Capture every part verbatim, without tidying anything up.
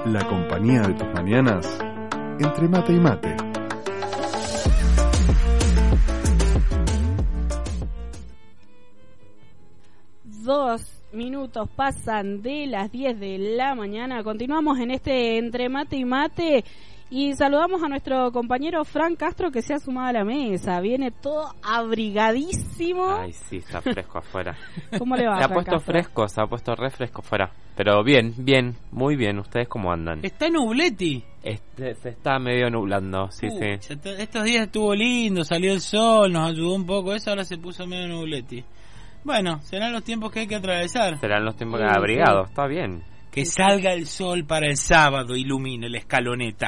La compañía de tus mañanas, entre mate y mate. Dos minutos pasan de las diez de la mañana. Continuamos en este entre mate y mate y saludamos a nuestro compañero Fran Castro, que se ha sumado a la mesa. Viene todo abrigadísimo. Ay, sí, está fresco afuera. ¿Cómo le va, Se ha Fran puesto Castro? fresco, se ha puesto re fresco afuera. Pero bien, bien, muy bien. ¿Ustedes cómo andan? Está nubleti. Este, se está medio nublando, sí, Uh, sí. se- Estos días estuvo lindo, salió el sol, nos ayudó un poco eso, ahora se puso medio nubleti. Bueno, serán los tiempos que hay que atravesar. Serán los tiempos Sí, que abrigado, sí. está bien. Que salga el sol para el sábado, ilumine la escaloneta.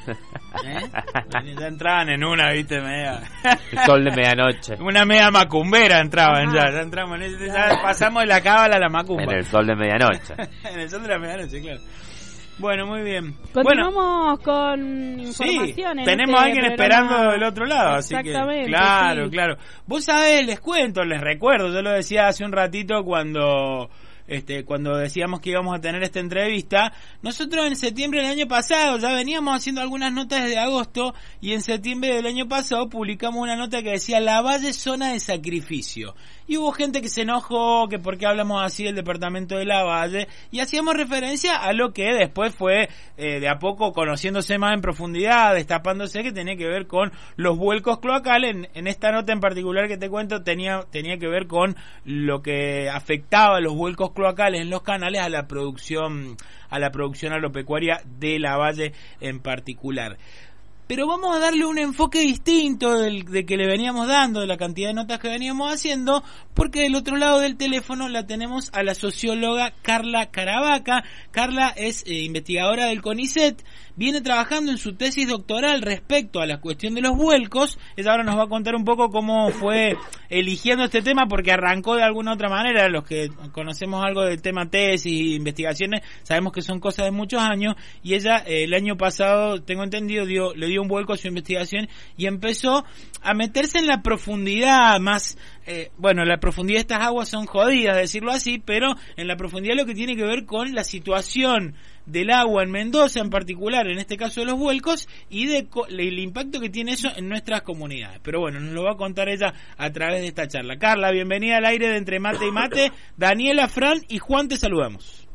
¿Eh? Ya entraban en una, viste, media. El sol de medianoche. Una media macumbera entraban Ajá. ya, ya entramos en ese, ya pasamos de la cábala a la macumba. En el sol de medianoche. En el sol de la medianoche, claro. Bueno, muy bien. Continuamos Bueno, con sí, información. en tenemos este a alguien programa. esperando del otro lado, así que Exactamente, claro, sí. claro. Vos sabés, les cuento, les recuerdo, yo lo decía hace un ratito cuando este cuando decíamos que íbamos a tener esta entrevista. Nosotros en septiembre del año pasado ya veníamos haciendo algunas notas desde agosto y en septiembre del año pasado publicamos una nota que decía Lavalle, zona de sacrificio. Y hubo gente que se enojó, que por qué hablamos así del departamento de Lavalle, y hacíamos referencia a lo que después fue eh, de a poco conociéndose más en profundidad, destapándose, que tenía que ver con los vuelcos cloacales. En, en esta nota en particular que te cuento tenía tenía que ver con lo que afectaba los vuelcos cloacales en los canales a la producción a la producción agropecuaria de Lavalle en particular. Pero vamos a darle un enfoque distinto del de que le veníamos dando, de la cantidad de notas que veníamos haciendo, porque del otro lado del teléfono la tenemos a la socióloga Carla Caravaca. Carla es eh, investigadora del CONICET, viene trabajando en su tesis doctoral respecto a la cuestión de los vuelcos. Ella ahora nos va a contar un poco cómo fue eligiendo este tema, porque arrancó de alguna otra manera. Los que conocemos algo del tema tesis y investigaciones sabemos que son cosas de muchos años, y ella eh, el año pasado, tengo entendido, dio, le dio un vuelco a su investigación y empezó a meterse en la profundidad más, eh, bueno, la profundidad de estas aguas son jodidas, decirlo así, pero en la profundidad lo que tiene que ver con la situación del agua en Mendoza en particular, en este caso de los vuelcos, y de co- el impacto que tiene eso en nuestras comunidades. Pero bueno, nos lo va a contar ella a través de esta charla. Carla, bienvenida al aire de Entre Mate y Mate. Daniela, Fran y Juan, te saludamos.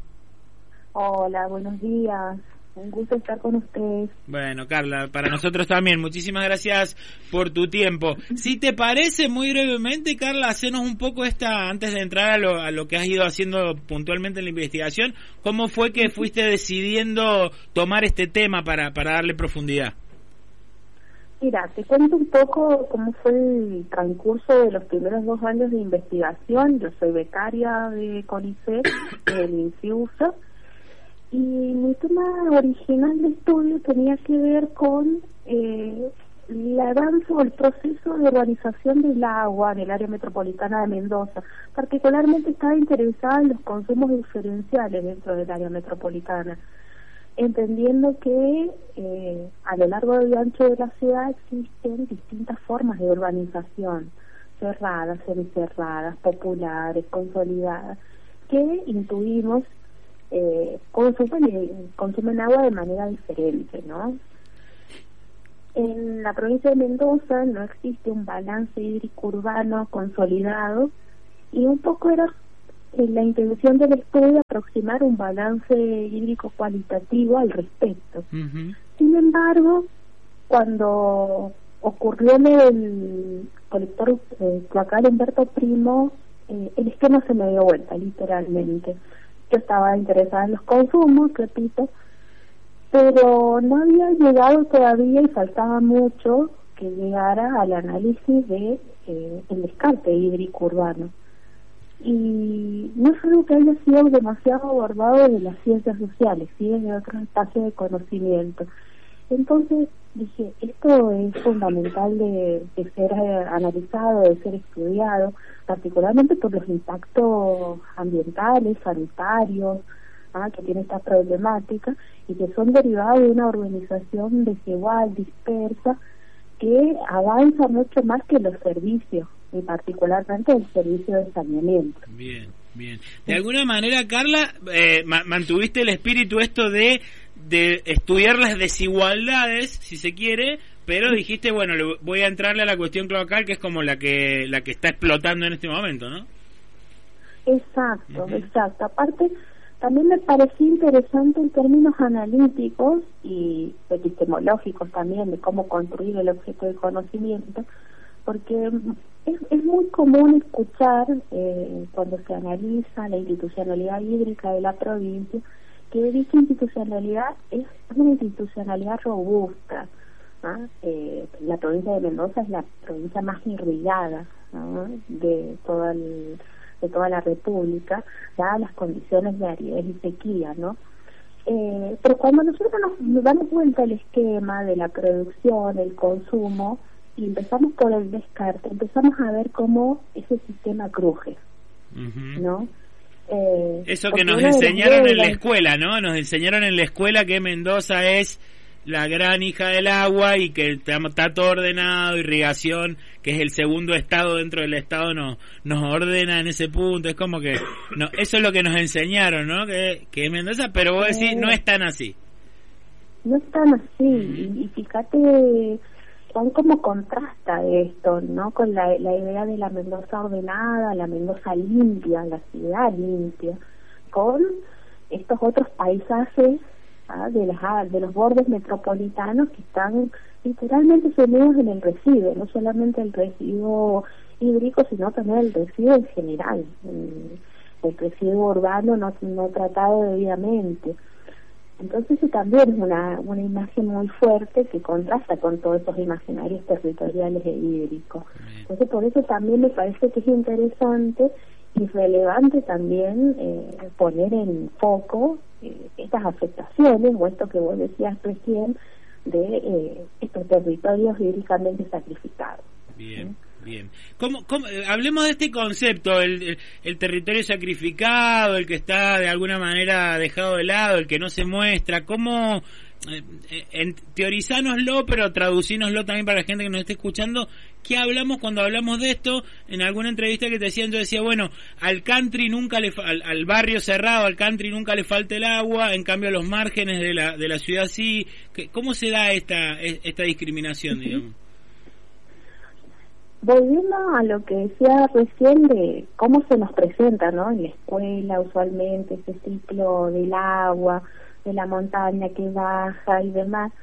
Hola, buenos días. Un gusto estar con ustedes. Bueno, Carla, para nosotros también. Muchísimas gracias por tu tiempo. Si te parece, muy brevemente, Carla, hacenos un poco esta, antes de entrar a lo, a lo que has ido haciendo puntualmente en la investigación, ¿cómo fue que fuiste decidiendo tomar este tema para, para darle profundidad? Mira, te cuento un poco cómo fue el transcurso de los primeros dos años de investigación. Yo soy becaria de CONICET, del INSIUSA, y mi tema original de estudio tenía que ver con eh, el avance o el proceso de urbanización del agua en el área metropolitana de Mendoza. Particularmente estaba interesada en los consumos diferenciales dentro del área metropolitana, entendiendo que eh, a lo largo y ancho de la ciudad existen distintas formas de urbanización, cerradas, semicerradas, populares, consolidadas, que intuimos eh, consumen, consumen agua de manera diferente, ¿no? En la provincia de Mendoza no existe un balance hídrico urbano consolidado, y un poco era eh, la intención del estudio aproximar un balance hídrico cualitativo al respecto. Uh-huh. Sin embargo, cuando ocurrió el colector eh, cloacal Humberto Primo, eh, el esquema se me dio vuelta, literalmente. Yo estaba interesada en los consumos, repito, pero no había llegado todavía y faltaba mucho que llegara al análisis de eh, el descarte hídrico urbano. Y no es algo que haya sido demasiado abordado de las ciencias sociales, ¿sí? De otros espacios de conocimiento. Entonces dije, esto es fundamental de, de ser eh, analizado, de ser estudiado, particularmente por los impactos ambientales, sanitarios, ¿ah? que tiene esta problemática, y que son derivados de una urbanización desigual, dispersa, que avanza mucho más que los servicios, y particularmente el servicio de saneamiento. Bien, bien. De alguna manera, Carla, eh, ma- mantuviste el espíritu esto de de estudiar las desigualdades, si se quiere, pero dijiste, bueno, le voy a entrarle a la cuestión cloacal, que es como la que la que está explotando en este momento, ¿no? Exacto, Uh-huh. exacto. Aparte, también me pareció interesante en términos analíticos y epistemológicos también, de cómo construir el objeto de conocimiento, porque es, es muy común escuchar, eh, cuando se analiza la institucionalidad hídrica de la provincia, que dicha institucionalidad es una institucionalidad robusta, ¿no? Eh, la provincia de Mendoza es la provincia más irrigada, ¿no?, de toda el, de toda la República, dadas las condiciones de aridez y sequía, ¿no? Eh, pero cuando nosotros nos, nos damos vuelta al esquema de la producción, el consumo, y empezamos por el descarte, empezamos a ver cómo ese sistema cruje, Uh-huh. ¿no? Eh, Eso que nos una de las enseñaron en la reglas- escuela, ¿no? Nos enseñaron en la escuela que Mendoza es la gran hija del agua y que está está todo ordenado, irrigación, que es el segundo estado dentro del estado, nos nos ordena en ese punto. Es como que no, eso es lo que nos enseñaron, ¿no? Que, que es Mendoza, pero vos decís, no es tan así. No es tan así, y, y fíjate Juan cómo contrasta esto, ¿no?, con la, la idea de la Mendoza ordenada, la Mendoza limpia, la ciudad limpia, con estos otros paisajes, ¿ah?, de, las, de los bordes metropolitanos que están literalmente sumidos en el residuo, no solamente el residuo hídrico, sino también el residuo en general, el residuo urbano no, no tratado debidamente. Entonces eso también es una, una imagen muy fuerte que contrasta con todos esos imaginarios territoriales e hídricos. Entonces por eso también me parece que es interesante y relevante también eh, poner en foco eh, estas afectaciones, o esto que vos decías recién, de eh, estos territorios hídricamente sacrificados. Bien. ¿Sí? Bien. ¿Cómo, cómo, eh, hablemos de este concepto, el, el, el territorio sacrificado, el que está de alguna manera dejado de lado, el que no se muestra. ¿Cómo, eh, eh, teorizánoslo, pero traducínoslo también para la gente que nos esté escuchando? ¿Qué hablamos cuando hablamos de esto? En alguna entrevista que te decían, yo decía, bueno, al country nunca le al, al barrio cerrado, al country nunca le falta el agua, en cambio a los márgenes de la de la ciudad sí. ¿Cómo se da esta esta discriminación, digamos? Volviendo a lo que decía recién de cómo se nos presenta, ¿no?, en la escuela usualmente ese ciclo del agua, de la montaña que baja y demás,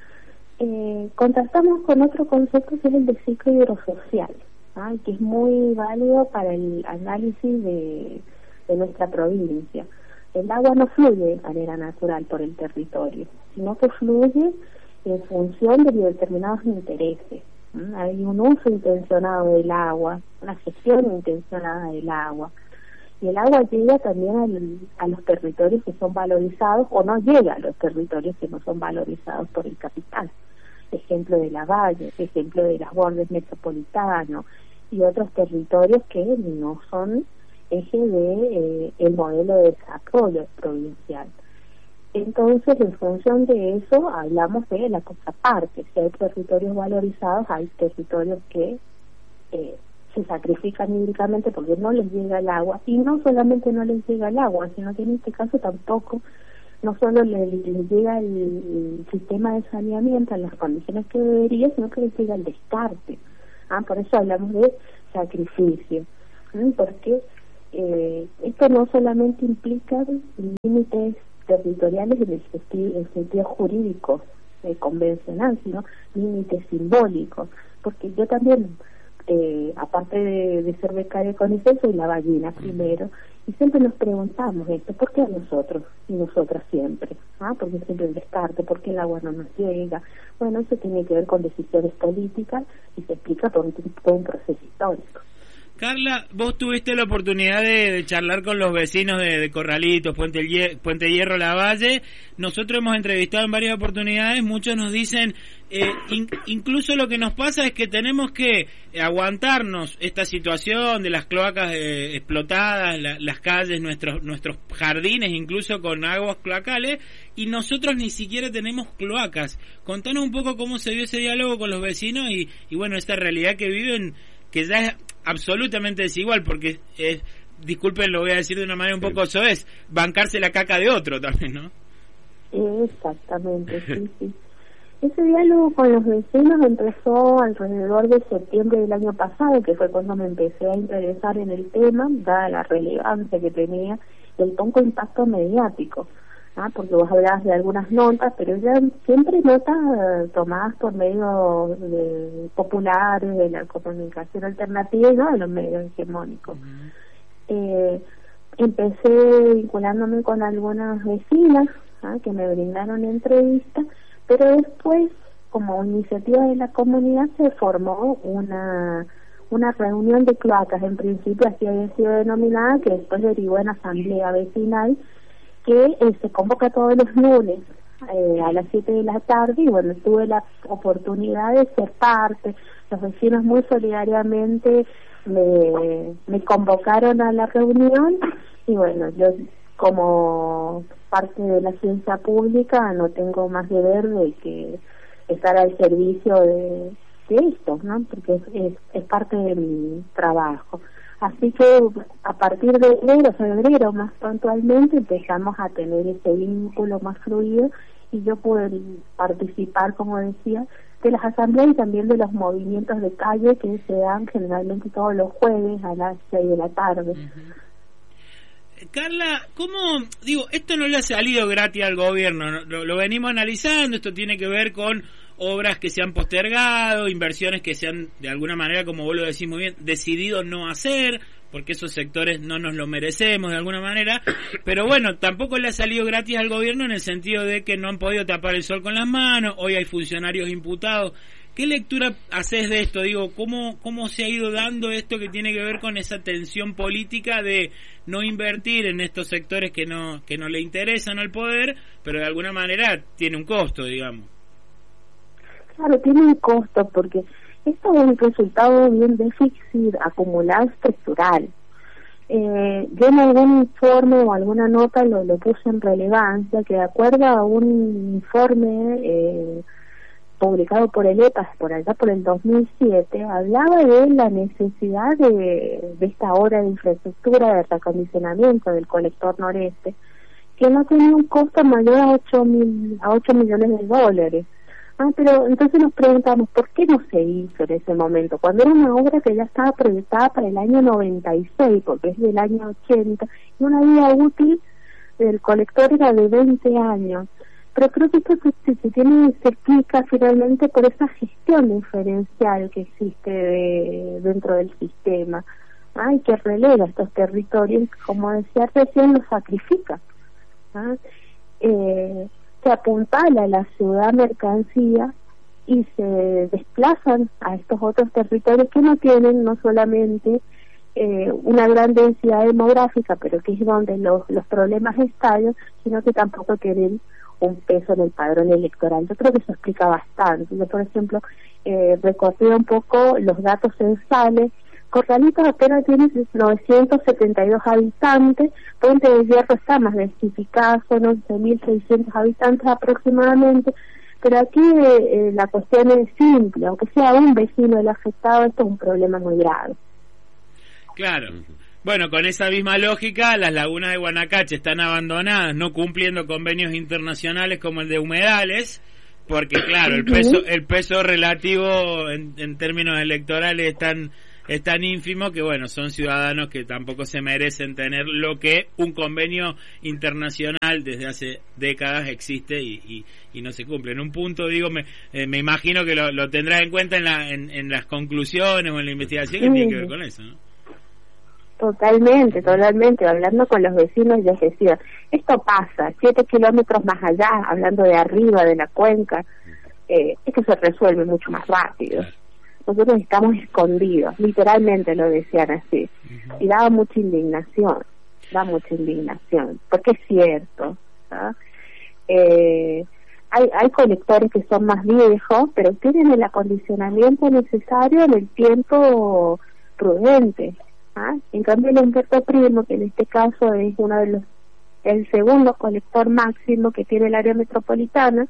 eh, contrastamos con otro concepto que es el de ciclo hidrosocial, ¿ah?, que es muy válido para el análisis de, de nuestra provincia. El agua no fluye de manera natural por el territorio, sino que fluye en función de determinados intereses. Hay un uso intencionado del agua, una gestión intencionada del agua, y el agua llega también al, a los territorios que son valorizados, o no llega a los territorios que no son valorizados por el capital. Ejemplo de la Valle, ejemplo de los bordes metropolitanos y otros territorios que no son eje de eh, el modelo de desarrollo provincial. Entonces, en función de eso, hablamos de la contraparte. Si hay territorios valorizados, hay territorios que eh, se sacrifican hídricamente porque no les llega el agua, y no solamente no les llega el agua, sino que en este caso tampoco, no solo les, les llega el, el sistema de saneamiento en las condiciones que debería, sino que les llega el descarte. Ah, por eso hablamos de sacrificio, ¿sí? Porque eh, esto no solamente implica límites territoriales en el sentido, en el sentido jurídico eh, convencional, sino límites simbólicos, porque yo también, eh, aparte de, de ser becaria con I C E, soy la ballena primero, y siempre nos preguntamos esto, ¿por qué a nosotros y nosotras siempre? ¿Ah? Porque siempre el descarte, ¿por qué el agua no nos llega? Bueno, eso tiene que ver con decisiones políticas y se explica por un, por un proceso histórico. Carla, vos tuviste la oportunidad de, de charlar con los vecinos de, de Corralitos, Puente, Hier- Puente Hierro, La Valle. Nosotros hemos entrevistado en varias oportunidades, muchos nos dicen, eh, in, incluso lo que nos pasa es que tenemos que aguantarnos esta situación de las cloacas eh, explotadas, la, las calles, nuestros nuestros jardines, incluso con aguas cloacales, y nosotros ni siquiera tenemos cloacas. Contanos un poco cómo se dio ese diálogo con los vecinos y, y bueno, esta realidad que viven, que ya es absolutamente desigual, porque es, disculpen, lo voy a decir de una manera un poco soez, bancarse la caca de otro también, ¿no? Exactamente, sí, sí. Ese diálogo con los vecinos empezó alrededor de septiembre del año pasado, que fue cuando me empecé a interesar en el tema, dada la relevancia que tenía y el poco impacto mediático, ¿ah? Porque vos hablabas de algunas notas, pero eran siempre notas eh, tomadas por medios de, populares, de la comunicación alternativa y no de los medios hegemónicos. Uh-huh. eh, empecé vinculándome con algunas vecinas, ¿ah? Que me brindaron entrevistas, pero después, como iniciativa de la comunidad, se formó una una reunión de cloacas. En principio así había sido denominada, que después derivó en asamblea vecinal, que eh, se convoca todos los lunes eh, a las siete de la tarde, y bueno, tuve la oportunidad de ser parte. Los vecinos muy solidariamente me, me convocaron a la reunión, y bueno, yo como parte de la ciencia pública no tengo más deber de que estar al servicio de, de esto, ¿no? Porque es, es, es parte de mi trabajo. Así que a partir de enero, febrero más puntualmente, empezamos a tener ese vínculo más fluido, y yo pude participar, como decía, de las asambleas y también de los movimientos de calle que se dan generalmente todos los jueves a las seis de la tarde. Uh-huh. Carla, ¿cómo, digo, esto no le ha salido gratis al gobierno? Lo, lo venimos analizando, esto tiene que ver con obras que se han postergado, inversiones que se han, de alguna manera, como vos lo decís muy bien, decidido no hacer, porque esos sectores no nos lo merecemos de alguna manera, pero bueno, tampoco le ha salido gratis al gobierno en el sentido de que no han podido tapar el sol con las manos, hoy hay funcionarios imputados. ¿Qué lectura haces de esto? Digo, ¿cómo, cómo se ha ido dando esto que tiene que ver con esa tensión política de no invertir en estos sectores que no que no le interesan al poder, pero de alguna manera tiene un costo, digamos? Claro, tiene un costo, porque esto es un resultado de un déficit acumulado estructural. Eh, yo en algún informe o alguna nota lo, lo puse en relevancia, que de acuerdo a un informe eh, publicado por el E P A S por allá por el dos mil siete, hablaba de la necesidad de, de esta obra de infraestructura de reacondicionamiento del colector noreste, que no tenía un costo mayor a ocho mil a ocho millones de dólares. Ah, pero entonces nos preguntamos, ¿por qué no se hizo en ese momento? Cuando era una obra que ya estaba proyectada para el año noventa y seis, porque es del año ochenta, y una vida útil del colector era de veinte años. Pero creo que esto se, se tiene se explica finalmente por esa gestión diferencial que existe de, dentro del sistema, ¿ah? Y que relega estos territorios, como decía recién, los sacrifica, ¿ah? eh, se apuntala a la ciudad mercancía y se desplazan a estos otros territorios que no tienen no solamente eh, una gran densidad demográfica, pero que es donde los, los problemas estallan, sino que tampoco tienen un peso en el padrón electoral. Yo creo que eso explica bastante. Yo, por ejemplo, eh, recorrí un poco los datos censales. Corralitos apenas tiene novecientos setenta y dos habitantes, Puente de Hierro está más densificada, son once mil seiscientos habitantes aproximadamente, pero aquí eh, la cuestión es simple, aunque sea un vecino el afectado, esto es un problema muy grave. Claro. Bueno, con esa misma lógica, las lagunas de Guanacache están abandonadas, no cumpliendo convenios internacionales como el de humedales, porque claro, el peso el peso relativo en, en términos electorales es tan, es tan ínfimo que bueno, son ciudadanos que tampoco se merecen tener lo que un convenio internacional desde hace décadas existe y, y, y no se cumple. En un punto, digo, me, eh, me imagino que lo, lo tendrás en cuenta en, la, en, en las conclusiones o en la investigación que tiene que ver con eso, ¿no? Totalmente, totalmente. Hablando con los vecinos, yo decía, esto pasa, siete kilómetros más allá, hablando de arriba de la cuenca, eh, esto se resuelve mucho más rápido. Nosotros estamos escondidos, literalmente lo decían así, y daba mucha indignación, da mucha indignación, porque es cierto, ¿no? Eh, hay, hay colectores que son más viejos, pero tienen el acondicionamiento necesario en el tiempo prudente. ¿Ah? En cambio el Humberto Primo, que en este caso es uno de los el segundo colector máximo que tiene el área metropolitana,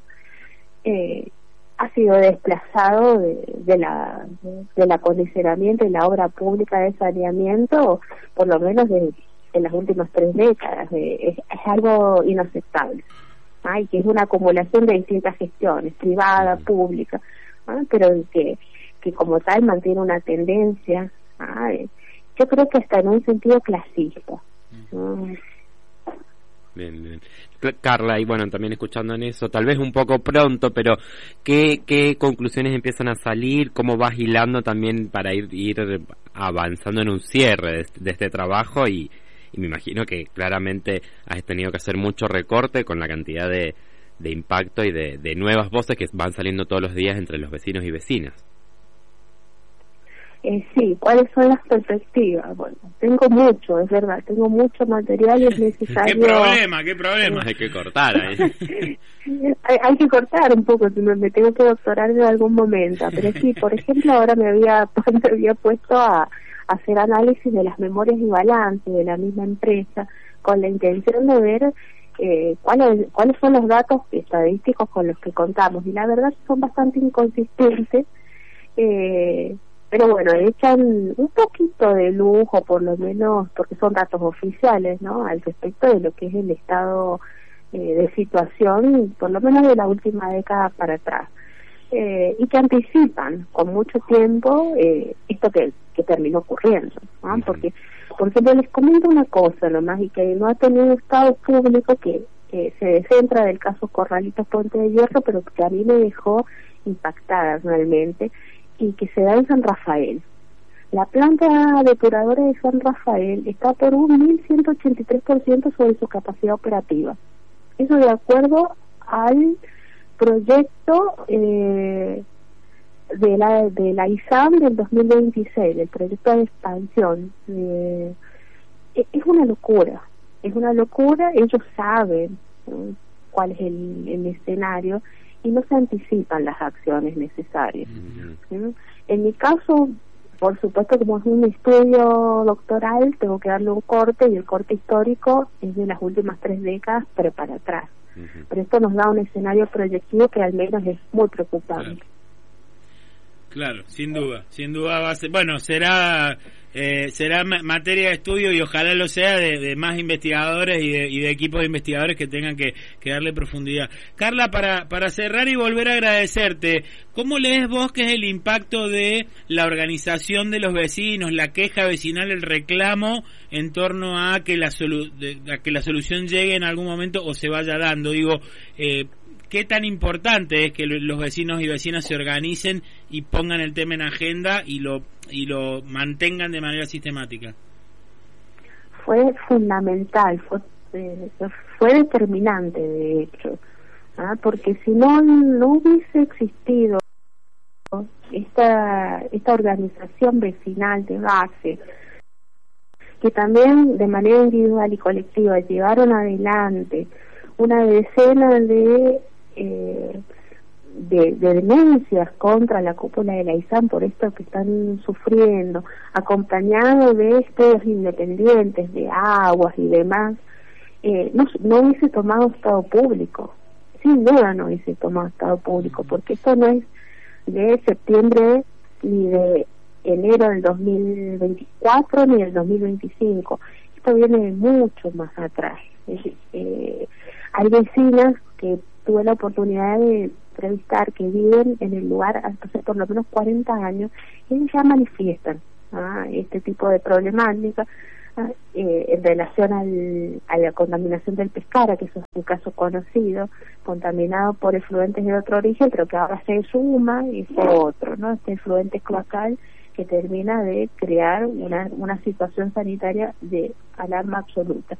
eh, ha sido desplazado de, de la de, del acondicionamiento y la obra pública de saneamiento por lo menos de, en las últimas tres décadas. De, es, es algo inaceptable. ¿ah? Y que es una acumulación de distintas gestiones, privada, pública, ¿ah? Pero que, que como tal mantiene una tendencia, ¿ah? Yo creo que hasta en un sentido clasista. ¿no? Bien, bien. Carla, y bueno, también escuchando en eso, tal vez un poco pronto, pero ¿qué, qué conclusiones empiezan a salir? ¿Cómo vas hilando también para ir, ir avanzando en un cierre de, de este trabajo? Y, y me imagino que claramente has tenido que hacer mucho recorte con la cantidad de, de impacto y de, de nuevas voces que van saliendo todos los días entre los vecinos y vecinas. Eh, sí, ¿cuáles son las perspectivas? Bueno, tengo mucho, es verdad, tengo mucho material y es necesario... ¿Qué problema? ¿Qué problema? Hay que cortar ahí. hay, hay que cortar un poco, me, me tengo que doctorar en algún momento, pero sí, por ejemplo, ahora me había, me había puesto a, a hacer análisis de las memorias y balances de la misma empresa, con la intención de ver eh, cuáles, cuáles son los datos estadísticos con los que contamos, y la verdad son bastante inconsistentes, eh... pero bueno, echan un poquito de lujo, por lo menos, porque son datos oficiales, ¿no?, al respecto de lo que es el estado eh, de situación, por lo menos de la última década para atrás, eh, y que anticipan con mucho tiempo eh, esto que, que terminó ocurriendo, ¿no? Uh-huh. Porque, por ejemplo, les comento una cosa nomás, y que no ha tenido estado público que eh, se descentra del caso Corralitos Puente de Hierro, pero que a mí me dejó impactada realmente, y que se da en San Rafael. La planta depuradora de San Rafael está por un mil ciento ochenta y tres por ciento sobre su capacidad operativa. Eso de acuerdo al proyecto eh, de la de la I S A M del dos mil veintiséis, el proyecto de expansión. Eh, es una locura, es una locura, ellos saben eh, cuál es el, el escenario, y no se anticipan las acciones necesarias. Uh-huh. ¿Sí? En mi caso, por supuesto, como es un estudio doctoral, tengo que darle un corte, y el corte histórico es de las últimas tres décadas, pero para atrás. Uh-huh. Pero esto nos da un escenario proyectivo que al menos es muy preocupante. Claro, claro, sin duda, sin duda va a ser, bueno, será eh, será materia de estudio, y ojalá lo sea de, de más investigadores y de, y de equipos de investigadores que tengan que, que darle profundidad. Carla, para, para cerrar y volver a agradecerte, ¿cómo lees vos que es el impacto de la organización de los vecinos, la queja vecinal, el reclamo en torno a que la, solu- de, a que la solución llegue en algún momento o se vaya dando? Digo, eh, ¿qué tan importante es que los vecinos y vecinas se organicen y pongan el tema en agenda y lo y lo mantengan de manera sistemática? Fue fundamental, fue eh, fue determinante, de hecho, ¿ah? Porque si no no hubiese existido esta esta organización vecinal de base, que también de manera individual y colectiva llevaron adelante una decena de eh, de, de denuncias contra la cúpula de la I S A M por esto que están sufriendo, acompañado de estudios independientes de aguas y demás, eh, no, no hubiese tomado estado público, sin duda no hubiese tomado estado público, porque esto no es de septiembre ni de enero del dos mil veinticuatro ni del dos mil veinticinco, esto viene de mucho más atrás. Eh, hay vecinas que tuve la oportunidad de entrevistar que viven en el lugar hace por lo menos cuarenta años, y ellos ya manifiestan ¿ah? este tipo de problemática ¿ah? eh, en relación al, a la contaminación del Pescara, que eso es un caso conocido, contaminado por efluentes de otro origen, pero que ahora se suma y fue otro, ¿no? Este efluente cloacal que termina de crear una, una situación sanitaria de alarma absoluta.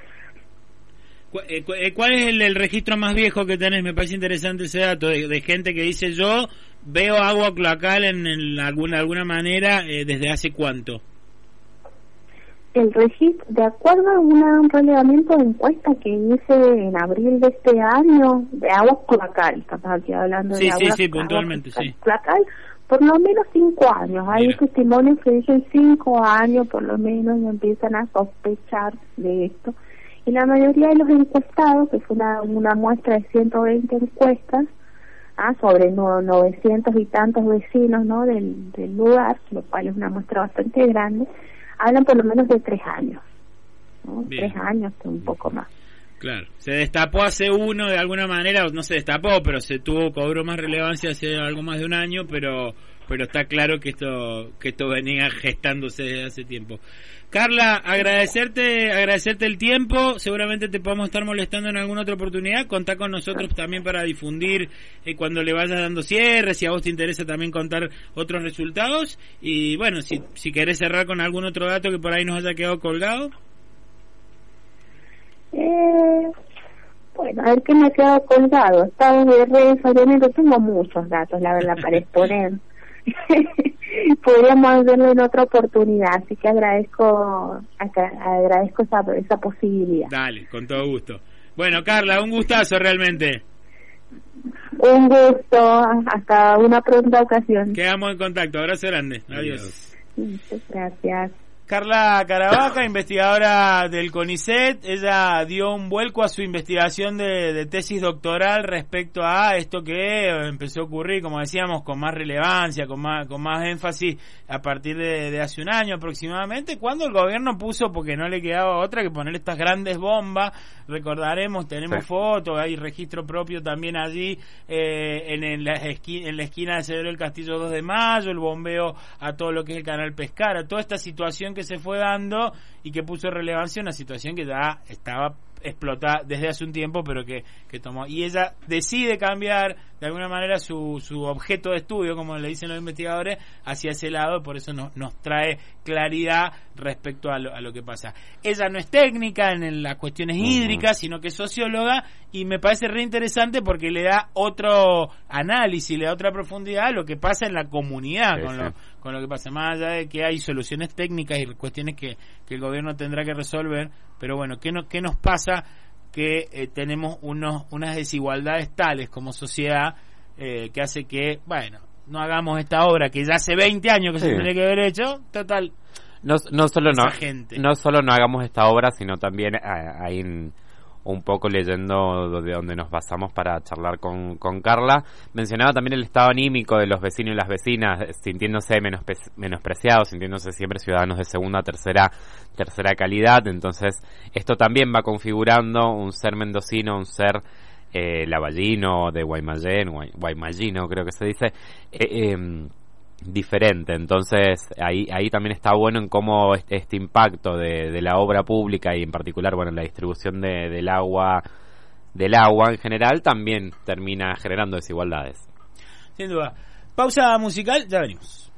¿Cuál es el, el registro más viejo que tenés? Me parece interesante ese dato de, de gente que dice: yo veo agua cloacal en, en alguna alguna manera eh, desde hace cuánto. El registro, de acuerdo a una, un relevamiento de encuesta que hice en abril de este año, de agua cloacal, estamos aquí hablando sí, de agua, sí, sí, puntualmente, agua sí. cloacal, por lo menos cinco años. Hay Mira. testimonios que dicen cinco años por lo menos, y empiezan a sospechar de esto. Y la mayoría de los encuestados, que fue una, una muestra de ciento veinte encuestas, ah, sobre no, novecientos y tantos vecinos, ¿no?, del, del lugar, lo cual es una muestra bastante grande, hablan por lo menos de tres años, ¿no? Tres años, un poco más. Claro, se destapó hace uno de alguna manera, no se destapó, pero se tuvo, cobró más relevancia hace algo más de un año, pero pero está claro que esto que esto venía gestándose desde hace tiempo. Carla, agradecerte agradecerte el tiempo, seguramente te podemos estar molestando en alguna otra oportunidad, contá con nosotros también para difundir eh, cuando le vayas dando cierre, si a vos te interesa también contar otros resultados, y bueno, si, si querés cerrar con algún otro dato que por ahí nos haya quedado colgado. Eh, bueno, a ver qué me ha quedado colgado. Estados de redes sociales, tengo muchos datos, la verdad, para exponer. Podríamos hacerlo en otra oportunidad, así que agradezco agradezco esa, esa posibilidad. Dale, con todo gusto. Bueno, Carla, un gustazo realmente. Un gusto, hasta una pronta ocasión. Quedamos en contacto, abrazo grande. Adiós. Muchas gracias. Carla Caravaca, investigadora del CONICET, ella dio un vuelco a su investigación de, de tesis doctoral respecto a esto que empezó a ocurrir, como decíamos, con más relevancia, con más con más énfasis a partir de, de hace un año aproximadamente, cuando el gobierno puso, porque no le quedaba otra que poner estas grandes bombas. Recordaremos, tenemos sí. fotos, hay registro propio también allí eh, en, en, la esquina, en la esquina de Severo del Castillo dos de Mayo, el bombeo a todo lo que es el canal Pescara, toda esta situación que se fue dando y que puso relevancia, una situación que ya estaba explotada desde hace un tiempo, pero que, que tomó, y ella decide cambiar de alguna manera su, su objeto de estudio, como le dicen los investigadores, hacia ese lado, por eso nos, nos trae claridad respecto a lo, a lo que pasa. Ella no es técnica en, en las cuestiones uh-huh. hídricas, sino que es socióloga, y me parece re interesante porque le da otro análisis, le da otra profundidad a lo que pasa en la comunidad, sí, con, sí. Lo, con lo que pasa, más allá de que hay soluciones técnicas y cuestiones que, que el gobierno tendrá que resolver, pero bueno, ¿qué, no, qué nos pasa? Que eh, tenemos unos unas desigualdades tales como sociedad eh, que hace que, bueno, no hagamos esta obra que ya hace veinte años que sí. se tiene que haber hecho, total. No, no solo no, gente. no solo no hagamos esta obra, sino también hay un, un poco leyendo de donde nos basamos para charlar con, con Carla, mencionaba también el estado anímico de los vecinos y las vecinas, sintiéndose menospe menospreciados, sintiéndose siempre ciudadanos de segunda, tercera, tercera calidad. Entonces esto también va configurando un ser mendocino, un ser eh, lavallino, de Guaymallén, Guay, Guaymallino creo que se dice, eh, eh, diferente. Entonces ahí ahí también está bueno en cómo este, este impacto de, de la obra pública y en particular, bueno, la distribución de, del agua del agua en general también termina generando desigualdades. Sin duda. Pausa musical, ya venimos.